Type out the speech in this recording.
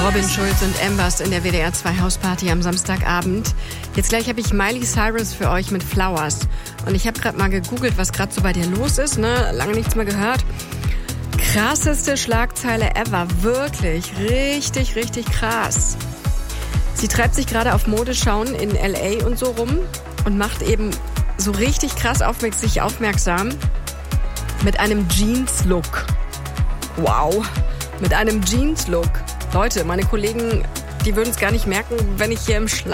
Robin Schulz und Ambers in der WDR 2 Hausparty am Samstagabend. Jetzt gleich habe ich Miley Cyrus für euch mit Flowers. Und ich habe gerade mal gegoogelt, was gerade so bei dir los ist, ne? Lange nichts mehr gehört. Krasseste Schlagzeile ever. Wirklich. Richtig, richtig krass. Sie treibt sich gerade auf Modeschauen in L.A. und so rum und macht eben so richtig krass sich aufmerksam mit einem Jeans-Look. Wow. Mit einem Jeans-Look. Leute, meine Kollegen, die würden es gar nicht merken, wenn ich hier im